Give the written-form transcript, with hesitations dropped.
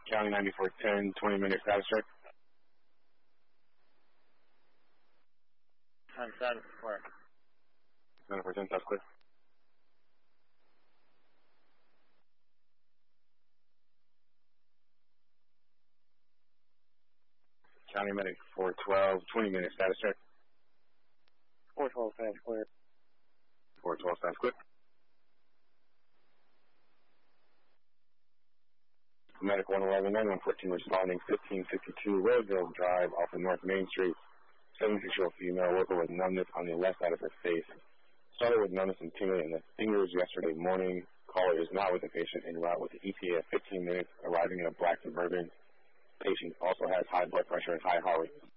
County 9410, 20-minute status check. On status report. 9410, status clear. County Medic 412, 20-minute status check. 412 status clear. 412 status clear. Medic 111, 9114 responding, 1552 Roadville Drive off of North Main Street. 76-year-old female worker with numbness on the left side of her face. Started with numbness and tingling in the fingers yesterday morning. Caller is not with the patient en route with the ETA of 15 minutes, arriving in a black Suburban. Patient also has high blood pressure and high heart rate.